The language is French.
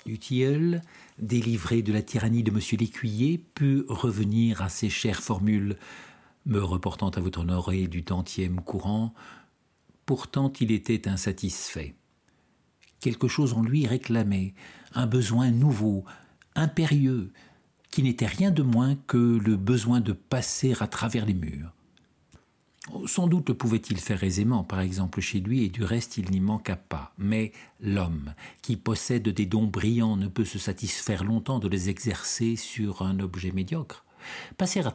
du tilleul, délivré de la tyrannie de monsieur l'écuyer, put revenir à ses chères formules, me reportant à votre oreille du tantième courant. Pourtant il était insatisfait. Quelque chose en lui réclamait, un besoin nouveau, impérieux, qui n'était rien de moins que le besoin de passer à travers les murs. Sans doute le pouvait-il faire aisément, par exemple chez lui, et du reste il n'y manqua pas. Mais l'homme, qui possède des dons brillants, ne peut se satisfaire longtemps de les exercer sur un objet médiocre. Passer à